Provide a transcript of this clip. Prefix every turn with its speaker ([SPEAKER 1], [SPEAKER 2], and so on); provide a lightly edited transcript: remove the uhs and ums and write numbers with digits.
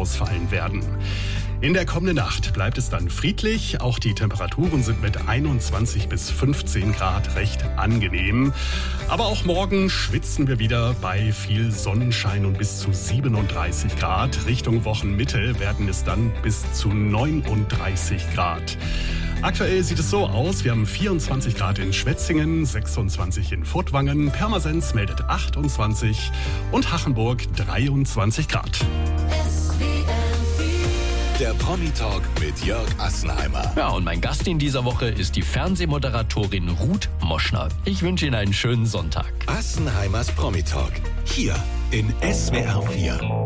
[SPEAKER 1] ausfallen werden. In der kommenden Nacht bleibt es dann friedlich. Auch die Temperaturen sind mit 21 bis 15 Grad recht angenehm. Aber auch morgen schwitzen wir wieder bei viel Sonnenschein und bis zu 37 Grad. Richtung Wochenmitte werden es dann bis zu 39 Grad. Aktuell sieht es so aus, wir haben 24 Grad in Schwetzingen, 26 in Furtwangen, Pirmasens meldet 28 und Hachenburg 23 Grad.
[SPEAKER 2] Der Promi-Talk mit Jörg Assenheimer.
[SPEAKER 3] Ja, und mein Gast in dieser Woche ist die Fernsehmoderatorin Ruth Moschner. Ich wünsche Ihnen einen schönen Sonntag.
[SPEAKER 2] Assenheimers Promi-Talk. Hier in SWR 4.